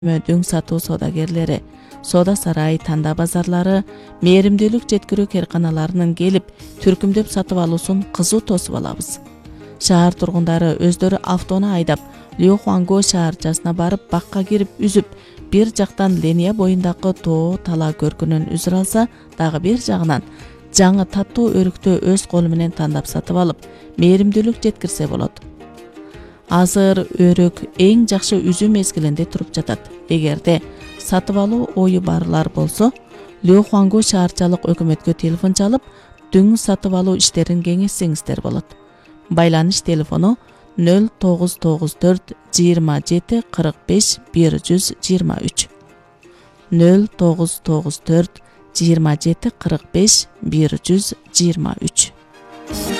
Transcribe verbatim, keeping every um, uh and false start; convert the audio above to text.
Дөң сатуу соодагерлери, соода сарай, танда базарлары, мээримдүүлүк жеткирүү керканаларынын келип, түркүмдөп сатып алуусун кызуу тосуп алабыз. Шаар тургундары өздөрү автону айдап, Лёхуанго шаарчасына барып, бакка кирип, үзүп, бир жактан Ления боюндагы тоо тала көркүнөн үзүр алса, дагы бир жагынан жаңы таттуу өрүктү өз колу менен тандап сатып алып, мээримдүүлүк жеткирсе болот. Азыр өрүк эң жакшы үзүү мезгилинде туруп жатат. Эгерде сатып алуу ою барлар болсо, Лёхуанго шаарчалык өкмөткө телефон чалып, дөң сатып алуу иштерин кеңешсеңиздер болот. Байланыш телефону нөл тогуз тогуз төрт жыйырма жети кырк беш бир жүз жыйырма үч. нөл тогуз тогуз төрт жыйырма жети кырк беш бир жүз жыйырма үч.